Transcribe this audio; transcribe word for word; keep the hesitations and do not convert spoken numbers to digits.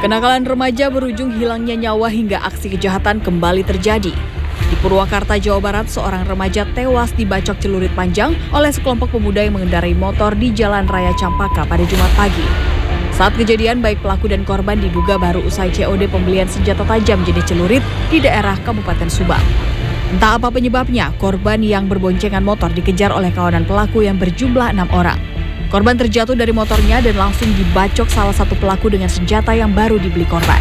Kenakalan remaja berujung hilangnya nyawa hingga aksi kejahatan kembali terjadi. Di Purwakarta, Jawa Barat, seorang remaja tewas dibacok celurit panjang oleh sekelompok pemuda yang mengendarai motor di Jalan Raya Campaka pada Jumat pagi. Saat kejadian, baik pelaku dan korban diduga baru usai C O D pembelian senjata tajam jenis celurit di daerah Kabupaten Subang. Entah apa penyebabnya, korban yang berboncengan motor dikejar oleh kawanan pelaku yang berjumlah enam orang. Korban terjatuh dari motornya dan langsung dibacok salah satu pelaku dengan senjata yang baru dibeli korban.